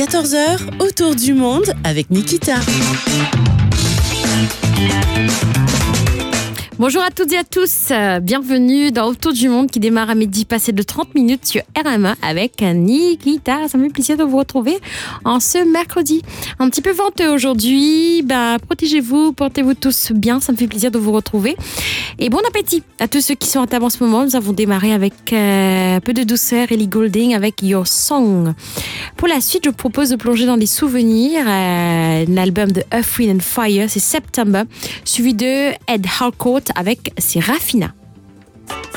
14h, autour du monde avec Nikita. Bonjour à toutes et à tous, bienvenue dans Autour du Monde qui démarre à midi passé de 30 minutes sur RMA avec Nikita. Ça me fait plaisir de vous retrouver en ce mercredi. Un petit peu venteux aujourd'hui, protégez-vous, portez-vous tous bien, ça me fait plaisir de vous retrouver. Et bon appétit à tous ceux qui sont à table en ce moment. Nous avons démarré avec un peu de douceur, Ellie Goulding avec Your Song. Pour la suite, je vous propose de plonger dans les souvenirs. L'album de Earth, Wind and Fire, c'est September, suivi de Ed Harcourt avec Serafina.